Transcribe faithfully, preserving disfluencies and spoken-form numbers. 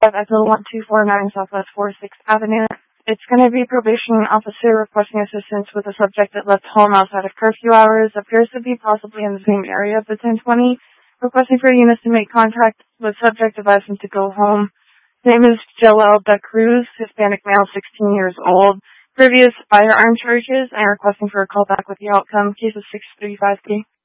Echo one two four nine Southwest forty-sixth Avenue. It's going to be probation officer requesting assistance with a subject that left home outside of curfew hours, appears to be possibly in the same area of the ten twenty, requesting for units to make contact with subject, advising to go home. Name is Joel Da Cruz, Hispanic male, sixteen years old. Previous firearm charges, and requesting for a call back with the outcome. Case is six three five three.